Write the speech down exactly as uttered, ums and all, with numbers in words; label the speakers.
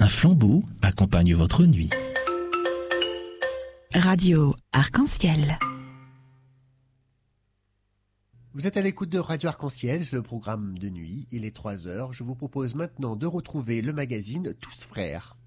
Speaker 1: Un flambeau accompagne votre nuit.
Speaker 2: Radio Arc-en-Ciel.
Speaker 3: Vous êtes à l'écoute de Radio Arc-en-Ciel, c'est le programme de nuit. Il est trois heures. Je vous propose maintenant de retrouver le magazine Tous Frères.